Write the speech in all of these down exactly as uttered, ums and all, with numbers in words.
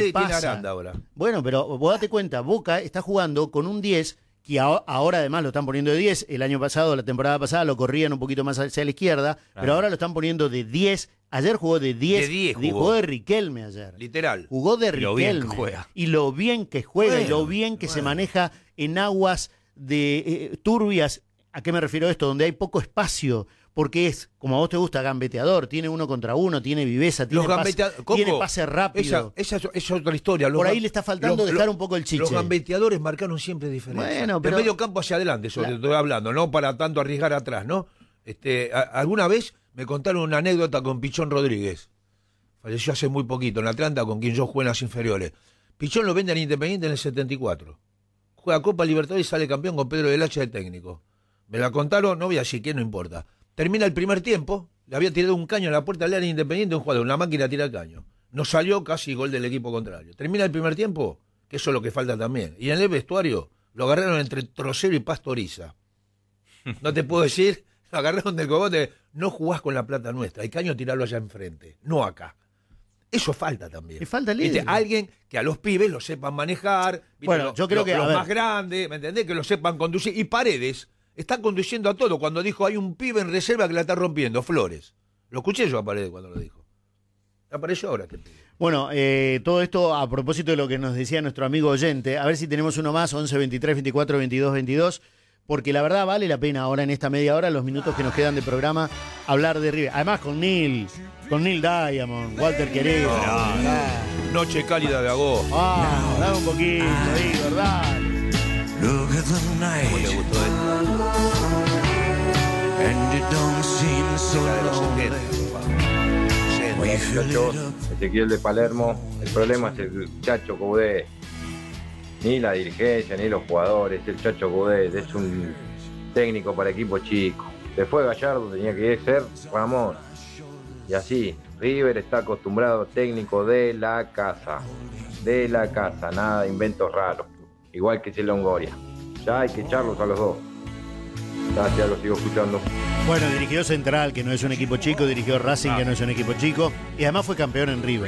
que pasa? tiene Aranda ahora. Bueno, pero vos date cuenta, Boca está jugando con un diez, que a- ahora además lo están poniendo de diez. El año pasado, la temporada pasada, lo corrían un poquito más hacia la izquierda, Claro. pero ahora lo están poniendo de diez. Ayer jugó de diez. De diez Di- jugó. jugó de Riquelme ayer. Literal. Jugó de Y lo bien que Riquelme. juega. Y lo bien que juega, y lo Bueno, bien que se bueno. maneja en aguas de eh, turbias. ¿A qué me refiero esto? Donde hay poco espacio, porque es, como a vos te gusta, gambeteador, tiene uno contra uno, tiene viveza, tiene, Los pase, gambetea- tiene Coco, pase rápido. Esa, esa es- es otra historia. Los Por ahí gam- le está faltando dejar un poco el chiche. Los gambeteadores marcaron siempre diferencia. Bueno, pero- De medio campo hacia adelante, sobre La- todo estoy hablando, no para tanto arriesgar atrás, ¿no? Este, a- alguna vez me contaron una anécdota con Pichón Rodríguez. Falleció hace muy poquito en Atlanta, con quien yo jugué en las inferiores. Pichón lo vende al Independiente en el setenta y cuatro. Juega Copa Libertadores y sale campeón con Pedro del Hacha de técnico. Me la contaron, no voy a decir que no importa. Termina el primer tiempo, le había tirado un caño a la puerta del área Independiente, un jugador, una máquina tira caño. No salió, casi gol del equipo contrario. Termina el primer tiempo, que eso es lo que falta también. Y en el vestuario lo agarraron entre Trocero y Pastoriza. No te puedo decir, lo agarraron del cogote, no jugás con la plata nuestra, hay caño tirarlo allá enfrente, no acá. Eso falta también. Y falta ¿Viste? líder. Alguien que a los pibes lo sepan manejar, ¿viste? Bueno, Los- yo creo los- que, a los ver. más grandes, ¿me entendés? Que lo sepan conducir. Y Paredes está conduciendo a todo. Cuando dijo, hay un pibe en reserva que la está rompiendo, Flores. Lo escuché yo a Paredes cuando lo dijo. Apareció ahora este pibe. Bueno, eh, todo esto a propósito de lo que nos decía nuestro amigo oyente. A ver si tenemos uno más, once, veintitrés, veinticuatro, veintidós, veintidós. Porque la verdad vale la pena ahora en esta media hora, los minutos que nos quedan de programa, hablar de River. Además con Neil, con Neil Diamond, Walter Querido. Noche cálida de agosto. Ah, dame un poquito, Igor, dale. Look at the ¿Cómo night, te gustó esto? and it don't seem so La de los lonely. setenta, papá. We fill it Muchachos, up. Ezequiel de Palermo, el problema es el Chacho Coudet. Ni la dirigencia, ni los jugadores, el Chacho Coudet es un técnico para equipo chico. Después Gallardo tenía que ser Ramón. Y así, River está acostumbrado a técnico de la casa. De la casa, nada de inventos raros. Igual que Celo Longoria. Ya hay que echarlos a los dos. Gracias, los sigo escuchando. Bueno, dirigió Central, que no es un equipo chico, dirigió Racing, que no es un equipo chico, y además fue campeón en River.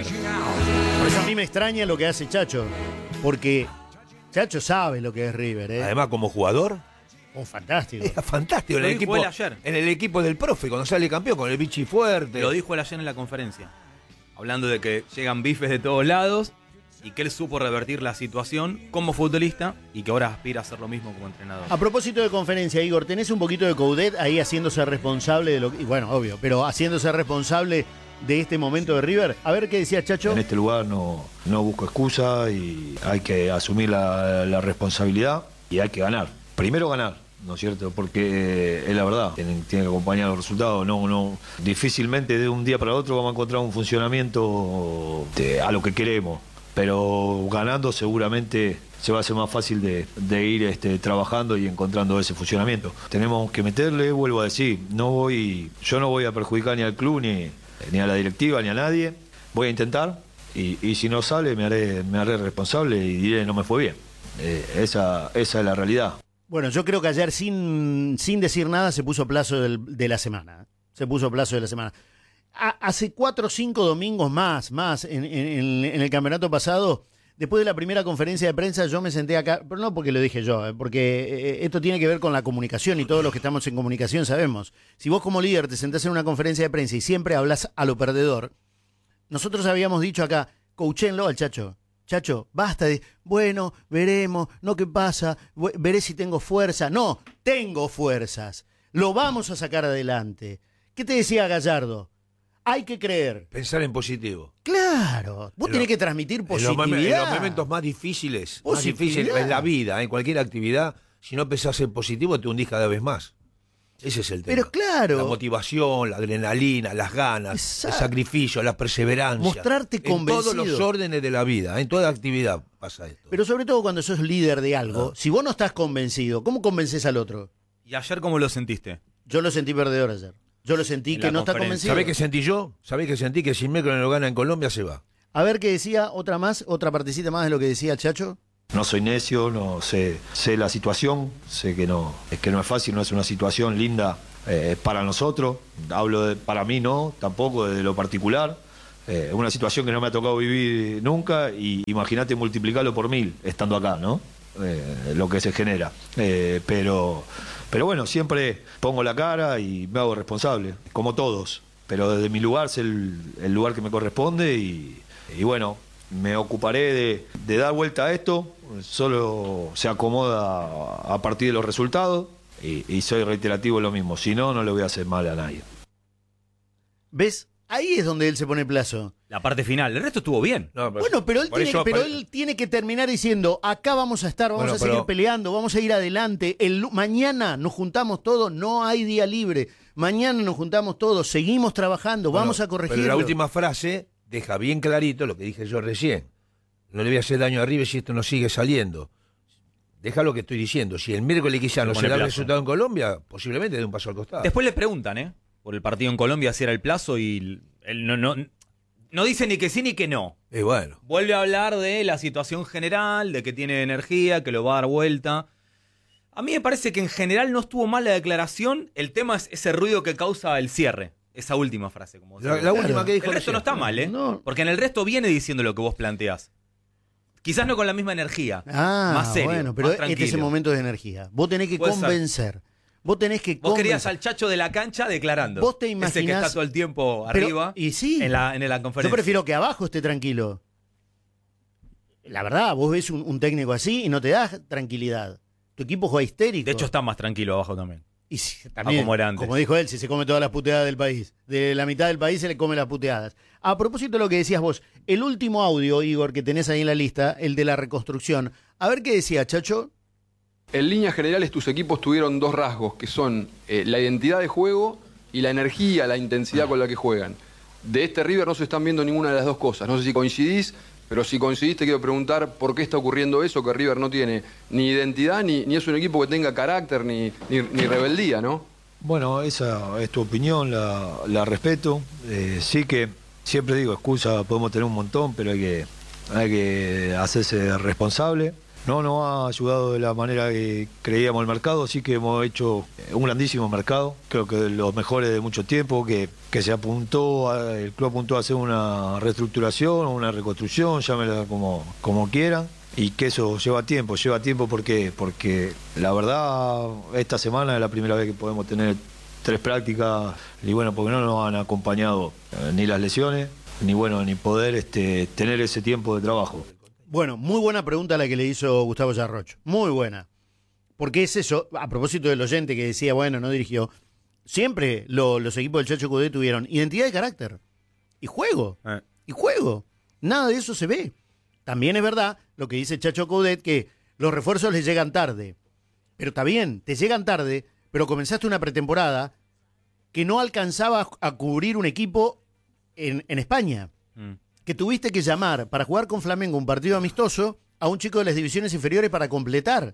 Por eso a mí me extraña lo que hace Chacho, porque Chacho sabe lo que es River, ¿eh? Además, como jugador, Oh, fantástico. era fantástico. En Lo el, dijo equipo, él ayer. en el equipo del profe, cuando sale campeón, con el bichi fuerte. Lo dijo él ayer en la conferencia, hablando de que llegan bifes de todos lados y que él supo revertir la situación como futbolista y que ahora aspira a hacer lo mismo como entrenador. A propósito de conferencia, Igor, ¿tenés un poquito de Coudet ahí haciéndose responsable de lo que... y bueno, obvio, pero haciéndose responsable de este momento de River? A ver qué decía Chacho. En este lugar no, no busco excusa y hay que asumir la, la responsabilidad y hay que ganar. Primero ganar, ¿no es cierto? Porque es la verdad, tienen, tienen que acompañar los resultados. No, no, difícilmente de un día para otro vamos a encontrar un funcionamiento de- a lo que queremos. Pero ganando seguramente se va a hacer más fácil de, de ir este, trabajando y encontrando ese funcionamiento. Tenemos que meterle, vuelvo a decir, no voy, yo no voy a perjudicar ni al club, ni, ni a la directiva, ni a nadie. Voy a intentar y, y si no sale me haré, me haré responsable y diré no me fue bien. Eh, esa, esa es la realidad. Bueno, yo creo que ayer sin, sin decir nada se puso plazo del- de la semana. Se puso plazo de la semana. A- hace cuatro o cinco domingos más, más, en, en- en el campeonato pasado, después de la primera conferencia de prensa, yo me senté acá, pero no porque lo dije yo, eh, porque eh, esto tiene que ver con la comunicación y todos los que estamos en comunicación sabemos. Si vos como líder te sentás en una conferencia de prensa y siempre hablas a lo perdedor, nosotros habíamos dicho acá, coachénlo al Chacho. Chacho, basta de, bueno, veremos, no qué pasa, bu- veré si tengo fuerza. No, tengo fuerzas. Lo vamos a sacar adelante. ¿Qué te decía Gallardo? Hay que creer. Pensar en positivo. Claro, vos En tenés lo- que transmitir En los, momen- positividad. en los momentos más difíciles, más Positividad. difíciles en la vida, en cualquier actividad, si no pensás en positivo, te hundís cada vez más. Ese es el tema. Pero claro. La motivación, la adrenalina, las ganas, Exacto. el sacrificio, la perseverancia. Mostrarte En todos convencido. los órdenes de la vida, en toda actividad pasa esto. Pero sobre todo cuando sos líder de algo, si vos no estás convencido, ¿cómo convences al otro? ¿Y ayer cómo lo sentiste? Yo lo sentí perdedor ayer. Yo lo sentí En que la no está conferencia. convencido. ¿Sabés qué sentí yo? ¿Sabés qué sentí? Que si Mecro no lo gana en Colombia, se va. A ver qué decía, otra más, otra partecita más de lo que decía el Chacho. No soy necio, no sé, sé la situación, sé que no, es que no es fácil, no es una situación linda eh, para nosotros. Hablo de, para mí no, tampoco de lo particular. Eh, una situación que no me ha tocado vivir nunca y imagínate multiplicarlo por mil estando acá, ¿no? Eh, lo que se genera. Eh, pero, pero bueno, siempre pongo la cara y me hago responsable, como todos. Pero desde mi lugar es el, el lugar que me corresponde y, y bueno, me ocuparé de, de dar vuelta a esto. Solo se acomoda a partir de los resultados y, y soy reiterativo en lo mismo. Si no, no le voy a hacer mal a nadie. ¿Ves? Ahí es donde él se pone plazo. La parte final, el resto estuvo bien. No, pero- Bueno, pero él, por tiene, eso- pero por- él tiene que terminar diciendo, acá vamos a estar, vamos Bueno, a seguir pero- peleando, vamos a ir adelante. El, lu- mañana nos juntamos todos, no hay día libre. Mañana nos juntamos todos, seguimos trabajando, Bueno, vamos a corregirlo. Pero la última frase deja bien clarito lo que dije yo recién. No le voy a hacer daño a River si esto no sigue saliendo. Deja lo que estoy diciendo. Si el miércoles quizá Se no pone se da el plazo. resultado en Colombia, posiblemente dé un paso al costado. Después le preguntan, ¿eh? Por el partido en Colombia si era el plazo y él no, no, no dice ni que sí ni que no. Y bueno. Vuelve a hablar de la situación general, de que tiene energía, que lo va a dar vuelta. A mí me parece que en general no estuvo mal la declaración. El tema es ese ruido que causa el cierre. Esa última frase. Como La, decía. la última que dijo El resto recién. no está mal, ¿eh? No. Porque en el resto viene diciendo lo que vos planteás. Quizás no con la misma energía. Ah, más serio, bueno, pero más este es el tranquilo. momento de energía. Vos tenés que Puede ser. convencer. Vos tenés que Vos querías convencer. al Chacho de la cancha declarando. Vos te Ese que imaginás- está todo el tiempo Pero- arriba y sí. en la, en la Yo conferencia. prefiero que abajo esté tranquilo. La verdad, vos ves un, un técnico así y no te das tranquilidad. Tu equipo juega histérico. De hecho, está más tranquilo abajo también. Y si- también, como era antes. como dijo él, si se come todas las puteadas del país. De la mitad del país se le come las puteadas. A propósito de lo que decías vos, el último audio, Igor, que tenés ahí en la lista, el de la reconstrucción. A ver qué decía, Chacho. En líneas generales, tus equipos tuvieron dos rasgos, que son eh, la identidad de juego y la energía, la intensidad con la que juegan. De este River no se están viendo ninguna de las dos cosas. No sé si coincidís, pero si coincidís te quiero preguntar por qué está ocurriendo eso, que River no tiene ni identidad, ni, ni es un equipo que tenga carácter, ni, ni, ni rebeldía, ¿no? Bueno, esa es tu opinión, la, la respeto. Eh, sí que siempre digo, excusa podemos tener un montón, pero hay que, hay que hacerse responsable. No nos ha ayudado de la manera que creíamos el mercado, sí que hemos hecho un grandísimo mercado, creo que de los mejores de mucho tiempo, que, que se apuntó, a- el club apuntó a hacer una reestructuración, una reconstrucción, llámela como, como quieran, y que eso lleva tiempo, lleva tiempo porque, porque la verdad esta semana es la primera vez que podemos tener tres prácticas, y bueno, porque no nos han acompañado eh, ni las lesiones, ni bueno, ni poder este, tener ese tiempo de trabajo. Bueno, muy buena pregunta la que le hizo Gustavo Yarroch. Muy buena. Porque es eso, a propósito del oyente que decía, bueno, no dirigió. Siempre lo- los equipos del Chacho Coudet tuvieron identidad de carácter. Y juego. Eh. Y juego. Nada de eso se ve. También es verdad lo que dice Chacho Coudet, que los refuerzos les llegan tarde. Pero está bien, te llegan tarde, pero comenzaste una pretemporada que no alcanzaba a cubrir un equipo en, en España. Mm. Que tuviste que llamar para jugar con Flamengo un partido amistoso a un chico de las divisiones inferiores para completar.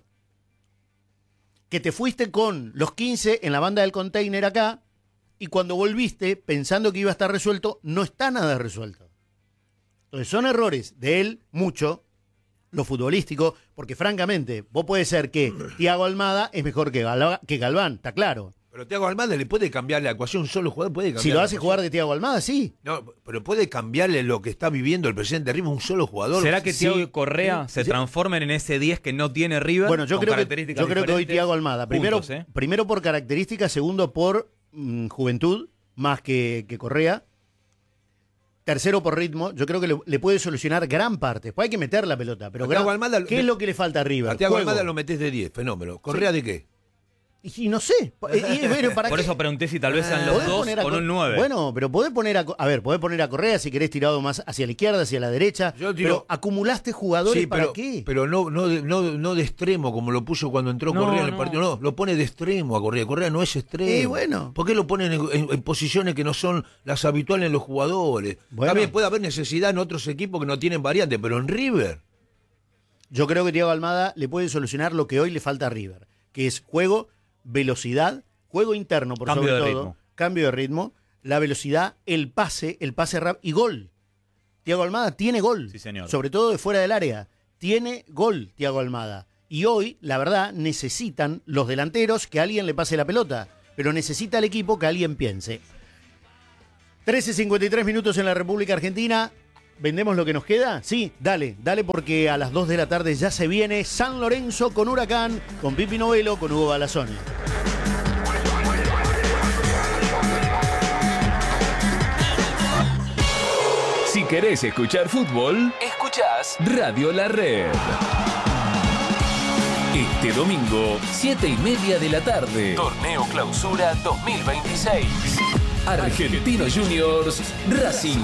Que te fuiste con los quince en la banda del container acá y cuando volviste pensando que iba a estar resuelto, no está nada resuelto. Entonces son errores de él, mucho, lo futbolístico, porque francamente, vos puede ser que Thiago Almada es mejor que, Galva- que Galván, está claro. Pero Thiago Almada le puede cambiar la ecuación, un solo jugador puede cambiar. Si lo la hace ecuación. jugar de Thiago Almada, sí. No, pero puede cambiarle lo que está viviendo el presidente de River, un solo jugador. ¿Será que Sí. Thiago y Correa Sí. se transformen en ese diez que no tiene River? Bueno, yo con creo que, características yo creo que hoy diferentes? Thiago Almada, primero, Puntos, ¿eh? primero por características, segundo por mm, juventud, más que, que Correa. Tercero por ritmo, yo creo que le, le puede solucionar gran parte. Después hay que meter la pelota, pero A Thiago gran- Almada- ¿qué es lo que le falta a River? A Thiago Juego. Almada lo metés de diez, fenómeno. ¿Correa de qué? Y, y no sé. Y- y, bueno, ¿para Por qué? eso pregunté si tal vez sean los ¿Podés dos poner a con Cor- un nueve. Bueno, pero podés poner a, a ver, podés poner a Correa si querés tirado más hacia la izquierda, hacia la derecha. Yo tiro- Pero acumulaste jugadores Sí, para pero, qué. pero no, no, de, no, no de extremo como lo puso cuando entró No, Correa en el no. partido. No, lo pone de extremo a Correa. Correa no es extremo. Eh, bueno. ¿Por qué lo ponen en, en- en posiciones que no son las habituales en los jugadores? Bueno. También puede haber necesidad en otros equipos que no tienen variantes, pero en River. Yo creo que Thiago Almada le puede solucionar lo que hoy le falta a River, que es juego, velocidad, juego interno por Cambio sobre de todo, ritmo. cambio de ritmo, la velocidad, el pase, el pase rápido y gol. Thiago Almada tiene gol, Sí, señor. sobre todo de fuera del área. Tiene gol Thiago Almada. Y hoy, la verdad, necesitan los delanteros que alguien le pase la pelota, pero necesita el equipo que alguien piense. trece cincuenta y tres minutos en la República Argentina. ¿Vendemos lo que nos queda? Sí, dale, dale porque a las dos de la tarde ya se viene San Lorenzo con Huracán, con Pipi Novelo, con Hugo Balazone. Si querés escuchar fútbol, escuchás Radio La Red. Este domingo, siete y media de la tarde. Torneo Clausura dos mil veintiséis. Argentinos Juniors, Racing.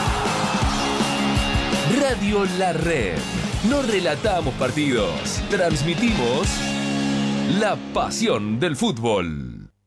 Radio La Red. No relatamos partidos, transmitimos la pasión del fútbol.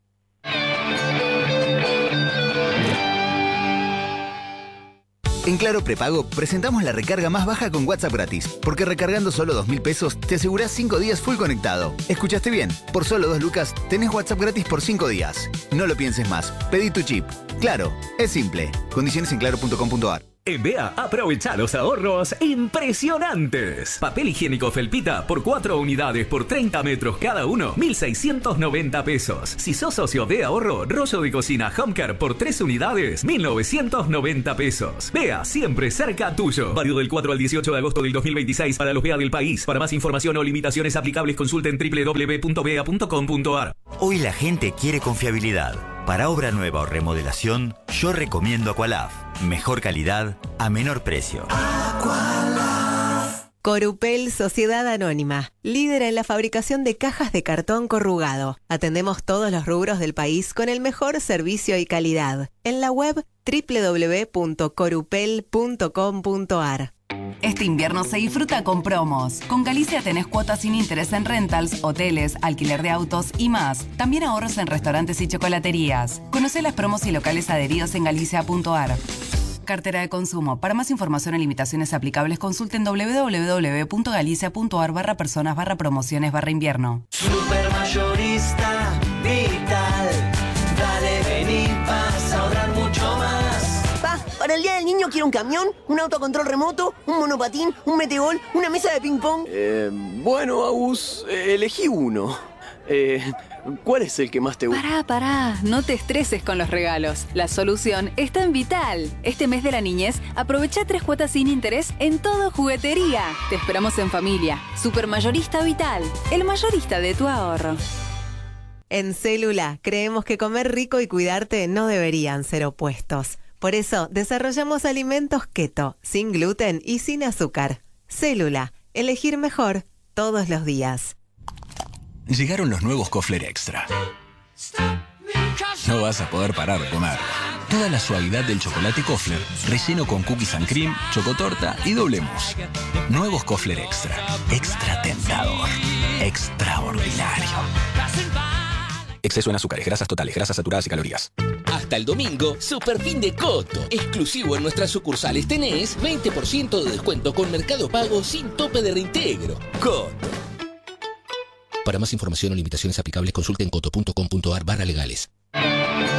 En Claro Prepago presentamos la recarga más baja con WhatsApp gratis, porque recargando solo dos mil pesos te asegurás cinco días full conectado. ¿Escuchaste bien? Por solo dos lucas tenés WhatsApp gratis por cinco días. No lo pienses más, pedí tu chip. Claro, es simple. Condiciones en claro punto com punto a r. En B E A, aprovecha los ahorros impresionantes. Papel higiénico Felpita por cuatro unidades por treinta metros cada uno, mil seiscientos noventa pesos. Si sos socio de ahorro, rollo de cocina Homecare por tres unidades, mil novecientos noventa pesos. B E A, siempre cerca tuyo. Válido del cuatro al dieciocho de agosto del dos mil veintiséis para los B E A del país. Para más información o limitaciones aplicables, consulten doble u doble u doble u punto b e a punto com punto a r. Hoy la gente quiere confiabilidad. Para obra nueva o remodelación, yo recomiendo Aqualaf. Mejor calidad a menor precio. Aqualaf. Corupel Sociedad Anónima, líder en la fabricación de cajas de cartón corrugado. Atendemos todos los rubros del país con el mejor servicio y calidad. En la web doble u doble u doble u punto corupel punto com punto a r. Este invierno se disfruta con promos. Con Galicia tenés cuotas sin interés en rentals, hoteles, alquiler de autos y más. También ahorros en restaurantes y chocolaterías. Conocé las promos y locales adheridos en galicia punto a r. Cartera de consumo. Para más información y limitaciones aplicables, consulten doble u doble u doble u punto galicia punto a r barra personas barra promociones barra invierno. Supermayorista Vital. Dale, vení, vas a ahorrar mucho más. Pa, para el Día del Niño quiero un camión, un auto a control remoto, un monopatín, un metegol, una mesa de ping-pong. Eh, bueno, Agus, eh, elegí uno. Eh, ¿Cuál es el que más te gusta? Pará, pará, no te estreses con los regalos. La solución está en Vital. Este mes de la niñez, aprovecha tres cuotas sin interés en todo juguetería. Te esperamos en familia. Supermayorista Vital, el mayorista de tu ahorro. En Célula, creemos que comer rico y cuidarte no deberían ser opuestos. Por eso, desarrollamos alimentos keto, sin gluten y sin azúcar. Célula, elegir mejor todos los días. Llegaron los nuevos Kofler Extra. No vas a poder parar de comer. Toda la suavidad del chocolate Kofler, relleno con cookies and cream, chocotorta y doble mousse. Nuevos Kofler Extra. Extra tentador. Extraordinario. Exceso en azúcares, grasas totales, grasas saturadas y calorías. Hasta el domingo, super fin de Coto. Exclusivo en nuestras sucursales tenés veinte por ciento de descuento con Mercado Pago sin tope de reintegro. Coto. Para más información o limitaciones aplicables, consulten coto punto com punto a r barra legales.